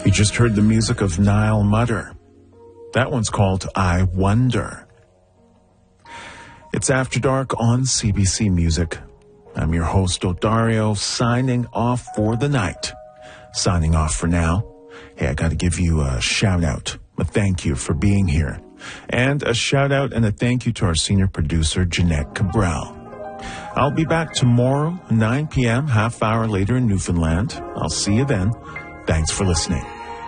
You just heard the music of Nile Mutter. That one's called I Wonder. It's After Dark on CBC Music. I'm your host, Odario, signing off for the night. Signing off for now. Hey, I got to give you a shout out, a thank you for being here. And a shout out and a thank you to our senior producer, Jeanette Cabral. I'll be back tomorrow, 9 p.m., half hour later in Newfoundland. I'll see you then. Thanks for listening.